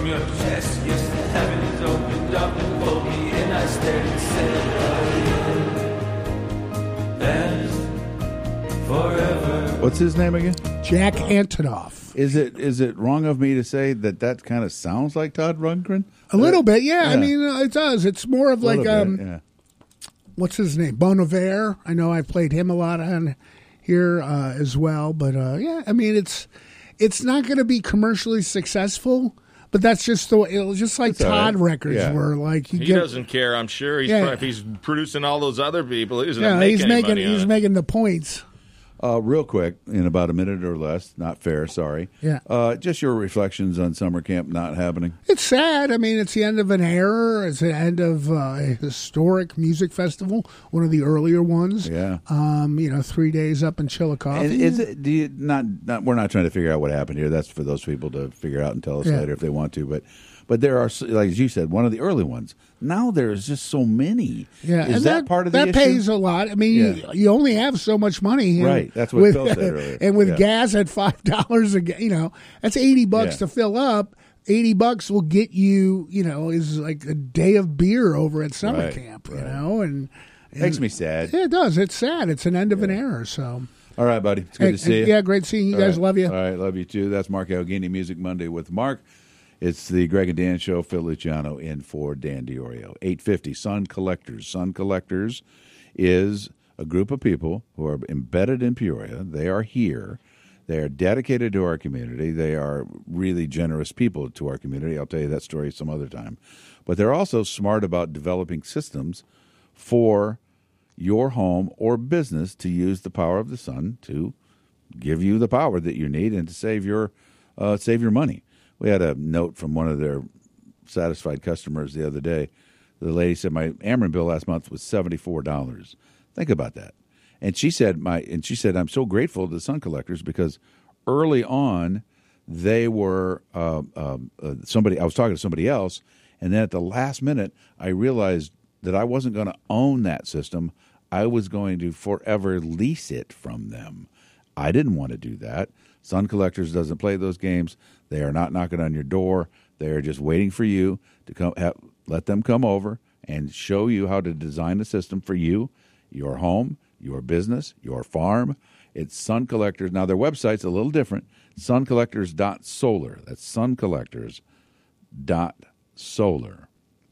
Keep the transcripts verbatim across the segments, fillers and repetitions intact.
from your chest. Yes, the heavens opened up and pulled me in. I stared and said, that's forever. What's his name again? Jack Antonoff. Is it is it wrong of me to say that that kind of sounds like Todd Rundgren? A little bit, yeah. yeah. I mean, uh, it does. It's more of like, um, bit, yeah. what's his name? Bon Iver. I know I've played him a lot on here uh, as well. But, uh, yeah, I mean, it's it's not going to be commercially successful, but that's just the way, it was just like That's Todd right. records Yeah. were like. You He get, doesn't care, I'm sure. He's Yeah. pro- if he's producing all those other people, he doesn't yeah, make he's any making money on he's it. making the points. Uh, real quick, in about a minute or less, not fair, sorry. Yeah. Uh, just your reflections on summer camp not happening. It's sad. I mean, it's the end of an era. It's the end of uh, a historic music festival, one of the earlier ones. Yeah. Um, you know, three days up in Chillicothe. And is it? Do you not, not? We're not trying to figure out what happened here. That's for those people to figure out and tell us Yeah. later if they want to. But, but there are, like as you said, one of the early ones. Now there's just so many. Yeah, is and that, part of the that issue? pays a lot. I mean, Yeah. you, you only have so much money, and Right, that's what with, Phil said earlier. And with Yeah. gas at five dollars a, ga- you know, that's eighty bucks Yeah. to fill up. Eighty bucks will get you, you know, is like a day of beer over at summer Right, camp, you right. know, and, and Makes me sad. Yeah, it does. It's sad. It's an end of an era. So, All right, buddy. It's good Hey, to see you. yeah, great seeing you All guys. right. Love you. All right, love you too. That's Mark Allegheny, Music Monday with Mark. It's the Greg and Dan Show. Phil Luciano in for Dan DiOrio. eight fifty, Sun Collectors. Sun Collectors is a group of people who are embedded in Peoria. They are here. They are dedicated to our community. They are really generous people to our community. I'll tell you that story some other time. But they're also smart about developing systems for your home or business to use the power of the sun to give you the power that you need and to save your uh, save your money. We had a note from one of their satisfied customers the other day. The lady said, my Ameren bill last month was seventy-four dollars. Think about that. And she said, my and she said, I'm so grateful to the Sun Collectors because early on they were uh, um, uh, somebody. I was talking to somebody else, and then at the last minute, I realized that I wasn't going to own that system. I was going to forever lease it from them. I didn't want to do that. Sun Collectors doesn't play those games. They are not knocking on your door. They are just waiting for you to come. Have, let them come over and show you how to design a system for you, your home, your business, your farm. It's Sun Collectors. Now, their website's a little different, sun collectors dot solar. That's sun collectors dot solar.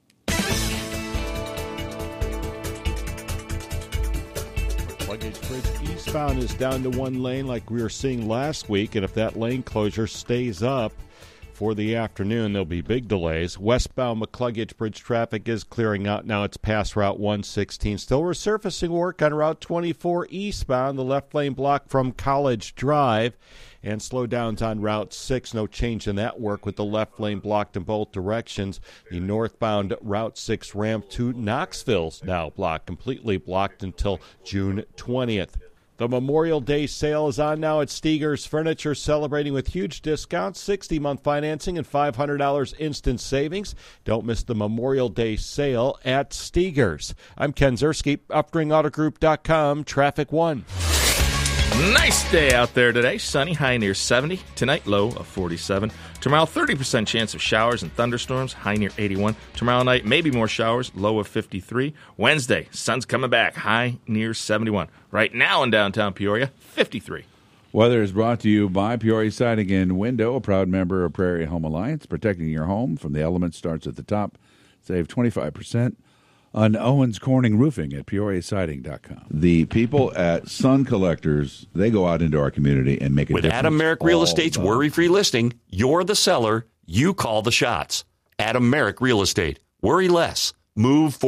Luggage Bridge eastbound is down to one lane like we were seeing last week, and if that lane closure stays up for the afternoon, there'll be big delays. Westbound McCluggage Bridge traffic is clearing out. Now it's past Route one sixteen. Still resurfacing work on Route twenty-four eastbound, the left lane block from College Drive, and slowdowns on Route six. No change in that work with the left lane blocked in both directions. The northbound Route six ramp to Knoxville's now blocked, completely blocked until June twentieth. The Memorial Day sale is on now at Steger's Furniture, celebrating with huge discounts, sixty-month financing and five hundred dollars instant savings. Don't miss the Memorial Day sale at Steger's. I'm Ken Zerski, upring auto group dot com, Traffic One. Nice day out there today. Sunny, high near seventy. Tonight, low of forty-seven. Tomorrow, thirty percent chance of showers and thunderstorms, high near eighty-one. Tomorrow night, maybe more showers, low of fifty-three. Wednesday, sun's coming back, high near seventy-one. Right now in downtown Peoria, fifty-three. Weather is brought to you by Peoria Siding and Window, a proud member of Prairie Home Alliance. Protecting your home from the elements starts at the top. Save twenty-five percent on Owens Corning Roofing at peoria siding dot com. The people at Sun Collectors, they go out into our community and make a With difference. Adam Merrick Real all Estate's the- worry-free listing, you're the seller, you call the shots. Adam Merrick Real Estate. Worry less. Move forward.